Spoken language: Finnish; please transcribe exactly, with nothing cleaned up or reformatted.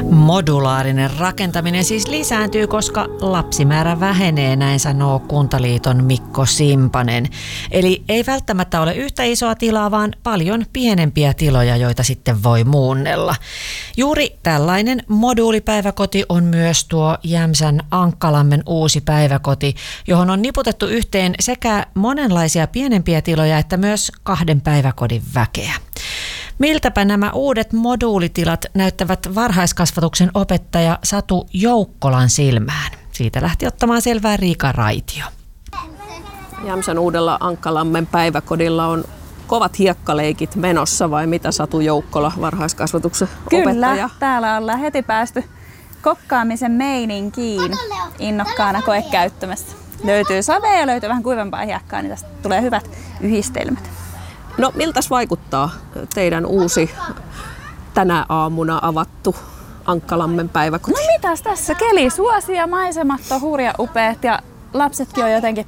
Modulaarinen rakentaminen siis lisääntyy, koska lapsimäärä vähenee, näin sanoo Kuntaliiton Mikko Simpanen. Eli ei välttämättä ole yhtä isoa tilaa, vaan paljon pienempiä tiloja, joita sitten voi muunnella. Juuri tällainen moduulipäiväkoti on myös tuo Jämsän Ankkalammen uusi päiväkoti, johon on niputettu yhteen sekä monenlaisia pienempiä tiloja että myös kahden päiväkodin väkeä. Miltäpä nämä uudet moduulitilat näyttävät varhaiskasvatuksen opettaja Satu Joukkolan silmään? Siitä lähti ottamaan selvää Riika Raitio. Jämsän uudella Ankkalammen päiväkodilla on kovat hiekkaleikit menossa, vai mitä, Satu Joukkola, varhaiskasvatuksen Kyllä, opettaja? Kyllä, täällä ollaan heti päästy kokkaamisen meininkiin innokkaana koekäyttämässä. Löytyy savea ja löytyy vähän kuivempaa hiekkaa, niin tästä tulee hyvät yhdistelmät. No miltäs vaikuttaa teidän uusi tänä aamuna avattu Ankkalammen päiväkoti? No mitäs tässä? Keli suosi ja maisemat on hurja upeat ja lapsetkin on jotenkin